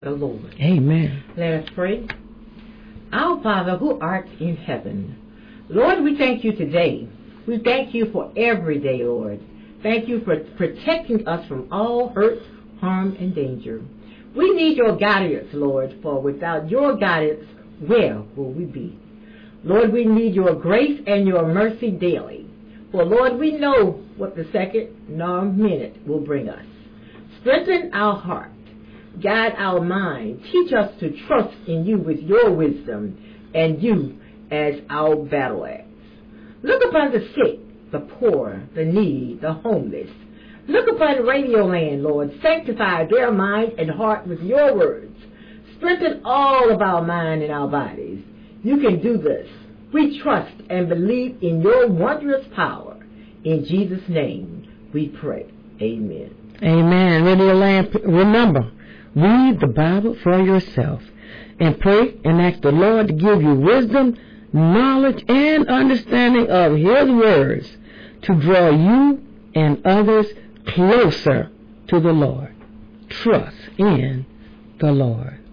the Lord. Amen. Let us pray. Our Father who art in heaven, Lord, we thank you today. We thank you for every day, Lord. Thank you for protecting us from all hurt, harm, and danger. We need your guidance, Lord, for without your guidance, where will we be? Lord, we need your grace and your mercy daily. For, Lord, we know what the second nor minute will bring us. Strengthen our heart. Guide our mind. Teach us to trust in you with your wisdom and you as our battle axe. Look upon the sick, the poor, the needy, the homeless. Look upon Radio Land, Lord. Sanctify their mind and heart with your words. Strengthen all of our mind and our bodies. You can do this. We trust and believe in your wondrous power. In Jesus' name we pray. Amen. Amen. Radio Land, remember, read the Bible for yourself and pray and ask the Lord to give you wisdom, knowledge, and understanding of His words to draw you and others closer to the Lord. Trust in the Lord.